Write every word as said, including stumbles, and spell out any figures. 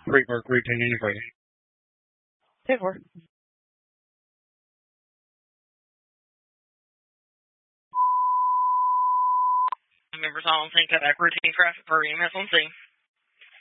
Pre-work routine anyway. ten four. Members on sync back routine traffic for E M S on scene.